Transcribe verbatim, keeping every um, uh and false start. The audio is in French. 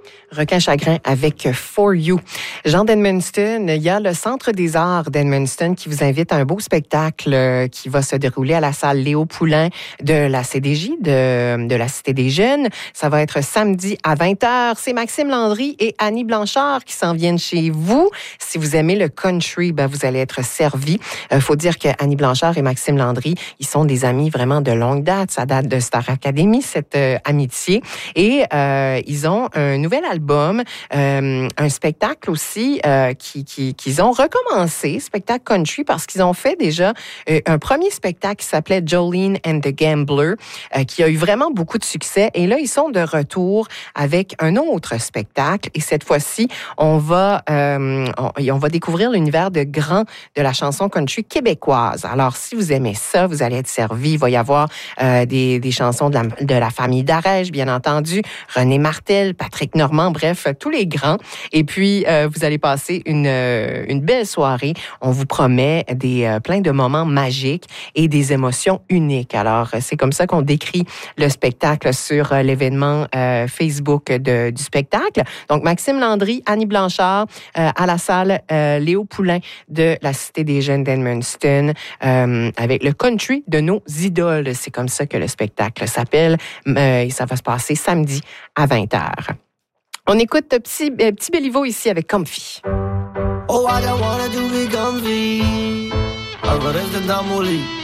Requin Chagrin avec For You. Jean d'Edmundston, il y a le Centre des arts d'Edmundston qui vous invite à un beau spectacle qui va se dérouler à la salle Léo Poulain de la C D J, de, de la Cité des Jeunes. Ça va être samedi à vingt heures. C'est Maxime Landry et Annie Blanchard qui s'en viennent chez vous. Si vous aimez le country, ben vous allez être servi. Il euh, faut dire que Annie Blanchard et Maxime Landry, ils sont des amis vraiment de longue date. Ça date de Star Academy, cette euh, amitié. Et euh, ils ont un nouvel album. album, euh, un spectacle aussi euh, qui, qui, qu'ils ont recommencé, spectacle country, parce qu'ils ont fait déjà euh, un premier spectacle qui s'appelait Jolene and the Gambler, euh, qui a eu vraiment beaucoup de succès. Et là, ils sont de retour avec un autre spectacle. Et cette fois-ci, on va, euh, on, on va découvrir l'univers de grands de la chanson country québécoise. Alors, si vous aimez ça, vous allez être servi. Il va y avoir euh, des, des chansons de la, de la famille Darèche, bien entendu, René Martel, Patrick Normand, bref, tous les grands. Et puis, euh, vous allez passer une, euh, une belle soirée. On vous promet des euh, plein de moments magiques et des émotions uniques. Alors, c'est comme ça qu'on décrit le spectacle sur euh, l'événement euh, Facebook de, du spectacle. Donc, Maxime Landry, Annie Blanchard, euh, à la salle euh, Léo Poulain de la Cité des Jeunes d'Edmundston, euh, avec le country de nos idoles. C'est comme ça que le spectacle s'appelle. Euh, et ça va se passer samedi à vingt heures. On écoute Petit, euh, Petit Béliveau ici avec Comfy. Oh, I don't wanna do be comfy. Algo desde Tamaulipas.